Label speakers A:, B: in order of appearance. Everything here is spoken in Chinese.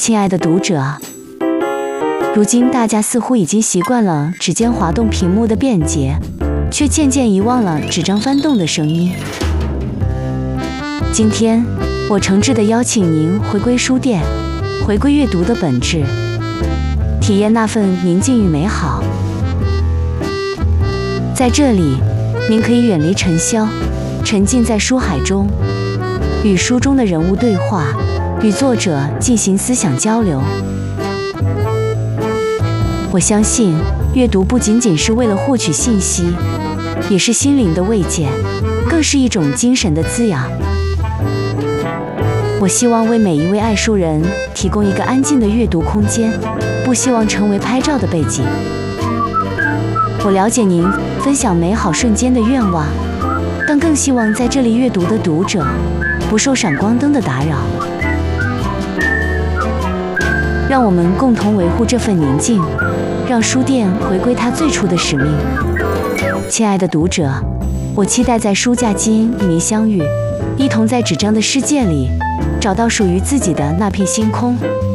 A: 亲爱的读者，如今大家似乎已经习惯了指尖滑动屏幕的便捷，却渐渐遗忘了纸张翻动的声音。今天，我诚挚地邀请您回归书店，回归阅读的本质，体验那份宁静与美好。在这里，您可以远离尘嚣，沉浸在书海中，与书中的人物对话，与作者进行思想交流。我相信，阅读不仅仅是为了获取信息，也是心灵的慰藉，更是一种精神的滋养。我希望为每一位爱书人提供一个安静的阅读空间，不希望成为拍照的背景。我了解您分享美好瞬间的愿望，但更希望在这里阅读的读者不受闪光灯的打扰。让我们共同维护这份宁静，让书店回归它最初的使命。亲爱的读者，我期待在书架间与您相遇，一同在纸张的世界里找到属于自己的那片星空。